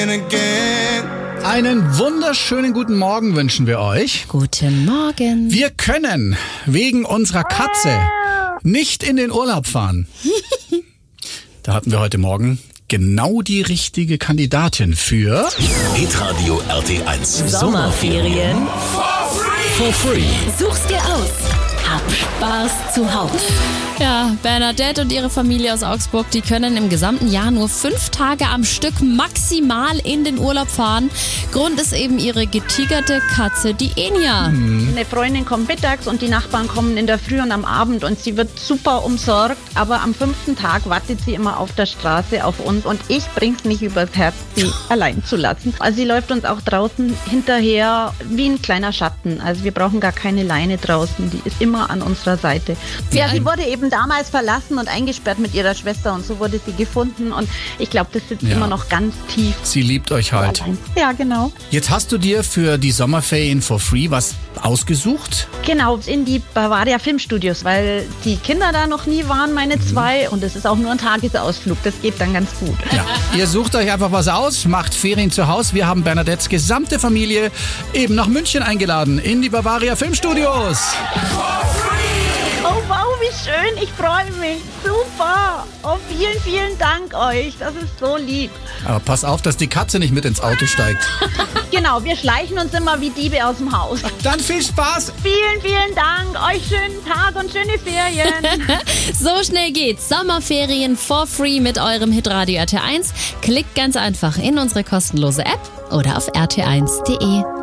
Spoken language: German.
Einen wunderschönen guten Morgen wünschen wir euch. Guten Morgen. Wir können wegen unserer Katze nicht in den Urlaub fahren. Da hatten wir heute Morgen genau die richtige Kandidatin für Hitradio RT1 Sommerferien For Free. Such's dir aus. Hab Spaß zu Hause. Ja, Bernadette und ihre Familie aus Augsburg, die können im gesamten Jahr nur 5 Tage am Stück maximal in den Urlaub fahren. Grund ist eben ihre getigerte Katze, die Enya. Eine Freundin kommt mittags und die Nachbarn kommen in der Früh und am Abend und sie wird super umsorgt. Aber am 5. Tag wartet sie immer auf der Straße auf uns und ich bring's nicht übers Herz, sie allein zu lassen. Also sie läuft uns auch draußen hinterher wie ein kleiner Schatten. Also wir brauchen gar keine Leine draußen, die ist immer an unserer Seite. Ja, sie wurde eben damals verlassen und eingesperrt mit ihrer Schwester und so wurde sie gefunden und ich glaube, das sitzt immer noch ganz tief. Sie liebt euch halt. Ja, genau. Jetzt hast du dir für die Sommerferien for free was ausgesucht? Genau, in die Bavaria Filmstudios, weil die Kinder da noch nie waren, meine 2 und es ist auch nur ein Tagesausflug, das geht dann ganz gut. Ja, ihr sucht euch einfach was aus, macht Ferien zu Hause. Wir haben Bernadettes gesamte Familie eben nach München eingeladen in die Bavaria Filmstudios. Oh wow, wie schön, ich freue mich. Super. Oh, vielen, vielen Dank euch. Das ist so lieb. Aber pass auf, dass die Katze nicht mit ins Auto steigt. Genau, wir schleichen uns immer wie Diebe aus dem Haus. Dann viel Spaß. Vielen, vielen Dank. Euch schönen Tag und schöne Ferien. So schnell geht's. Sommerferien for free mit eurem Hitradio RT1. Klickt ganz einfach in unsere kostenlose App oder auf rt1.de.